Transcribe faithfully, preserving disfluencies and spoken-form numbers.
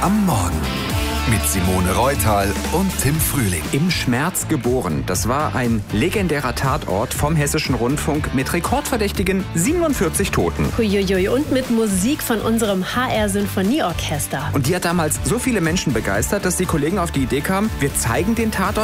am Morgen mit Simone Reutal und Tim Frühling. Im Schmerz geboren. Das war ein legendärer Tatort vom Hessischen Rundfunk mit rekordverdächtigen siebenundvierzig Toten. Huiuiui, und mit Musik von unserem H R-Sinfonieorchester. Und die hat damals so viele Menschen begeistert, dass die Kollegen auf die Idee kamen, wir zeigen den Tatort